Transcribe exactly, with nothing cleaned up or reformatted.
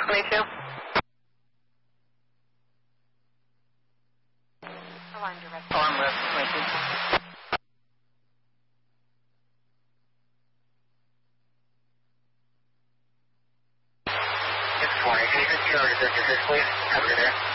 twenty-two. Alarm direct. Alarm left, twenty-two. six four, can you just your resistance, please? Cover there.